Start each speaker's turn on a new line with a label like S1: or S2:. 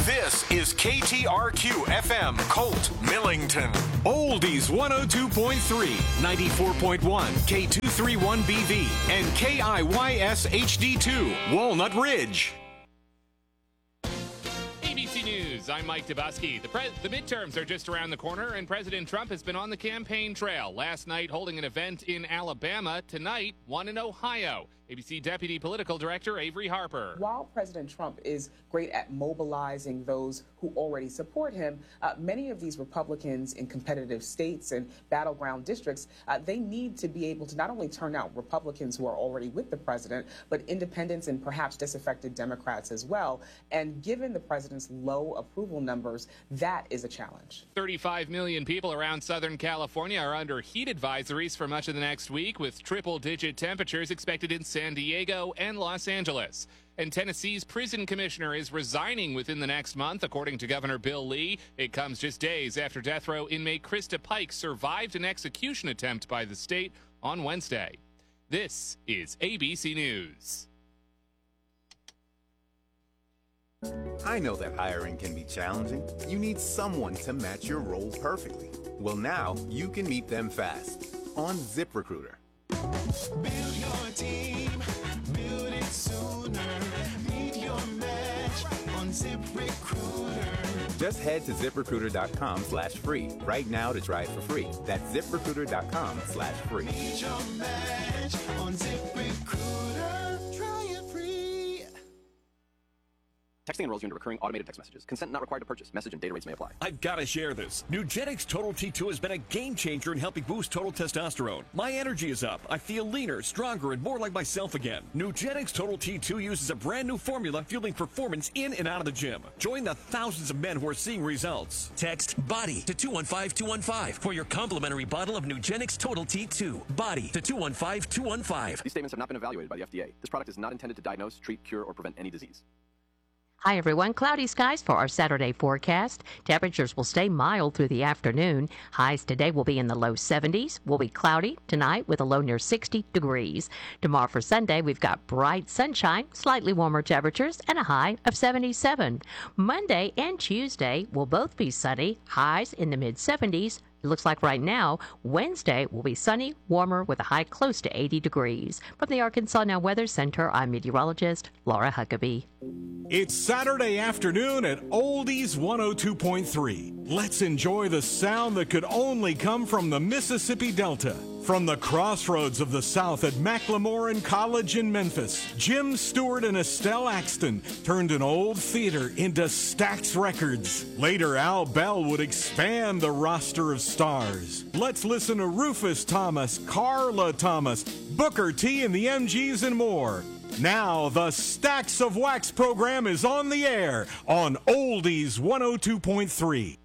S1: This is KTRQ FM, Colt, Millington.
S2: Oldies 102.3, 94.1, K231BV, and KIYS HD2, Walnut Ridge.
S3: ABC News, I'm Mike Dubusky. The midterms are just around the corner, and President Trump has been on the campaign trail. Last night, holding an event in Alabama. Tonight, one in Ohio. ABC Deputy Political Director Avery Harper.
S4: While President Trump is great at mobilizing those who already support him, many of these Republicans in competitive states and battleground districts, they need to be able to not only turn out Republicans who are already with the president, but independents and perhaps disaffected Democrats as well. And given the president's low approval numbers, that is a challenge.
S3: 35 million people around Southern California are under heat advisories for much of the next week, with triple-digit temperatures expected in San Diego and Los Angeles. And Tennessee's prison commissioner is resigning within the next month, according to Governor Bill Lee. It comes just days after death row inmate Krista Pike survived an execution attempt by the state on Wednesday. This is ABC News.
S5: I know that hiring can be challenging. You need someone to match your role perfectly. Well, now you can meet them fast on ZipRecruiter.
S6: Build your team, build it sooner. Meet your match on ZipRecruiter.
S5: Just head to ZipRecruiter.com/free right now to try it for free. That's ZipRecruiter.com/free.
S6: Meet your match on ZipRecruiter. Try it free.
S7: Texting enrolls you into recurring automated text messages. Consent not required to purchase. Message and data rates may apply.
S8: I've got to share this. Nugenix Total T2 has been a game changer in helping boost total testosterone. My energy is up. I feel leaner, stronger, and more like myself again. Nugenix Total T2 uses a brand new formula fueling performance in and out of the gym. Join the thousands of men who are seeing results.
S9: Text BODY to 215215 for your complimentary bottle of Nugenix Total T2. BODY to 215215.
S7: These statements have not been evaluated by the FDA. This product is not intended to diagnose, treat, cure, or prevent any disease.
S10: Hi, everyone. Cloudy skies for our Saturday forecast. Temperatures will stay mild through the afternoon. Highs today will be in the low 70s. Will be cloudy tonight with a low near 60 degrees. Tomorrow for Sunday, we've got bright sunshine, slightly warmer temperatures, and a high of 77. Monday and Tuesday will both be sunny, highs in the mid-70s. It looks like right now, Wednesday will be sunny, warmer with a high close to 80 degrees. From the Arkansas Now Weather Center, I'm meteorologist Laura Huckabee.
S2: It's Saturday afternoon at Oldies 102.3. Let's enjoy the sound that could only come from the Mississippi Delta. From the crossroads of the South at McLemore College in Memphis, Jim Stewart and Estelle Axton turned an old theater into Stax Records. Later, Al Bell would expand the roster of stars. Let's listen to Rufus Thomas, Carla Thomas, Booker T and the MGs and more. Now, the Stacks of Wax program is on the air on Oldies 102.3.